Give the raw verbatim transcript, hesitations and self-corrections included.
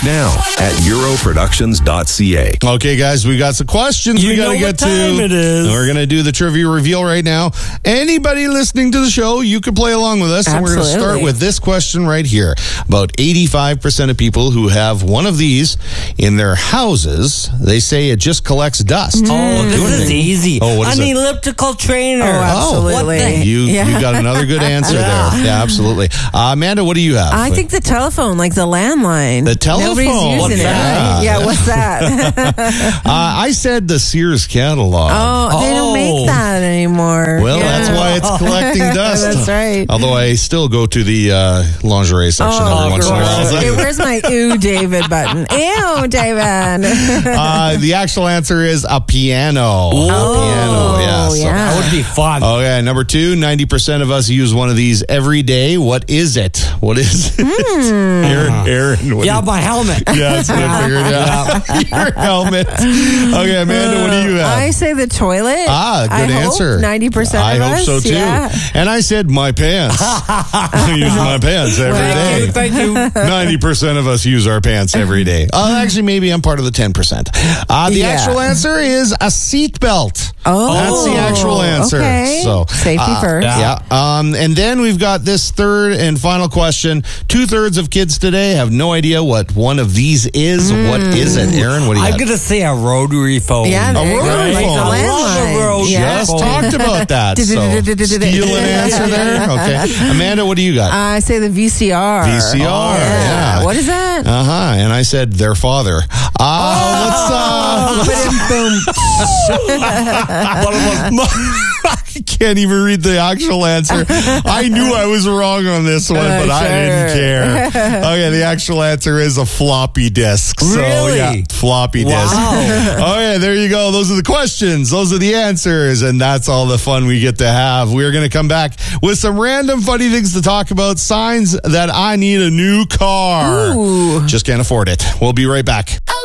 Now at euro productions dot c a. Okay, guys, we got some questions You we got know to get what time to. it is. We're going to do the trivia reveal right now. Anybody listening to the show, you can play along with us. And we're going to start Absolutely. with this question right here. About eighty-five percent of people who have one of these in their houses, they say it just collects dust. Oh, this is easy. Oh, what is An it? elliptical trainer. Oh, absolutely. What the heck? You, Yeah. you got another good answer there. Yeah, absolutely. Uh, Amanda, what do you have? I think the telephone, like the landline. The telephone. Nobody's using What's it. that? Right? Yeah, what's that? uh, I said the Sears catalog. oh, they don't Oh. make that anymore. Well, Yeah. that's why it's collecting dust. That's right. Although I still go to the uh, lingerie section Oh, every once in a gross. while. Hey, where's my ew, David button? Ew, David. Uh, the actual answer is a piano. A piano, yeah. So- yeah. That would be fun. Okay, number two, ninety percent of us use one of these every day. What is it? What is it? Aaron, Aaron. What yeah, do my helmet. you- yeah, that's what I figured. Yeah. Your helmet. Okay, Amanda, what do you have? I say the toilet. Ah, good I answer. Hope ninety percent I of hope us. so too. Yeah. And I said my pants. I use my pants every day. Thank you. ninety percent of us use our pants every day. Uh, actually, maybe I'm part of the ten percent. Uh, the Yeah. actual answer is a seatbelt. Oh, That's the actual answer. Okay. So Safety uh, first. Yeah. Um, and then we've got this third and final question. Two thirds of kids today have no idea what one of these is. What is it, Aaron? What do you I'm have? going to say a rotary phone. Yeah, there A you go. rotary Like phone. the I love a landline. rotary Yeah. Just phone. talked about that. So steal an answer there. Okay. Amanda, what do you got? I say the V C R. V C R, yeah. What is that? Uh huh. And I said their father. Uh, Oh, let's. Uh, I can't even read the actual answer. I knew I was wrong on this one, Uh, but I didn't sure. care. Okay, the actual answer is a floppy disk. So, Really? yeah, floppy disk. Wow. Okay, there you go. Those are the questions. Those are the answers. And that's all the fun we get to have. We're going to come back with some random funny things to talk about. Signs that I need a new car. Ooh. Just can't afford it. We'll be right back.